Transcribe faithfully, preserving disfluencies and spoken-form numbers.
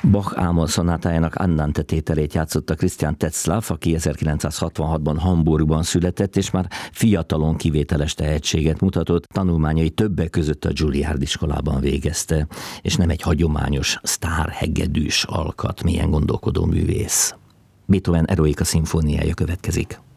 Bach Ámon szonátájának Andante tételét játszotta Christian Tetzlaff, aki ezerkilencszázhatvanhatban Hamburgban született, és már fiatalon kivételes tehetséget mutatott. Tanulmányai többek között a Juilliard iskolában végezte, és nem egy hagyományos sztárhegedűs alkat, milyen gondolkodó művész. Beethoven Eroica szimfóniája következik.